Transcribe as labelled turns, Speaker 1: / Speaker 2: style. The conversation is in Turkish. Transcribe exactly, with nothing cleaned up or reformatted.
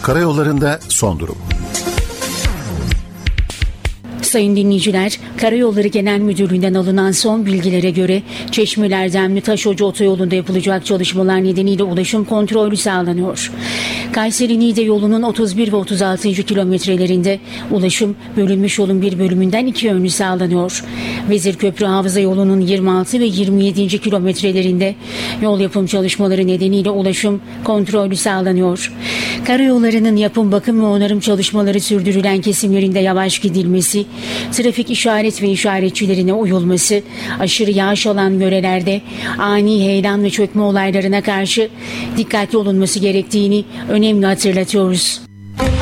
Speaker 1: Karayollarında son durum.
Speaker 2: Sayın dinleyiciler, Karayolları Genel Müdürlüğü'nden alınan son bilgilere göre Çeşmeler-Demli Taşoca Otoyolu'nda yapılacak çalışmalar nedeniyle ulaşım kontrolü sağlanıyor. Kayseri-Niğde yolunun otuz bir ve otuz altıncı kilometrelerinde ulaşım bölünmüş yolun bir bölümünden iki yönlü sağlanıyor. Vezirköprü Havza yolunun yirmi altı ve yirmi yedinci kilometrelerinde yol yapım çalışmaları nedeniyle ulaşım kontrolü sağlanıyor. Karayollarının yapım, bakım ve onarım çalışmaları sürdürülen kesimlerinde yavaş gidilmesi, trafik işaret ve işaretçilerine uyulması, aşırı yağış alan yörelerde ani heyelan ve çökme olaylarına karşı dikkatli olunması gerektiğini önemli hatırlatıyoruz.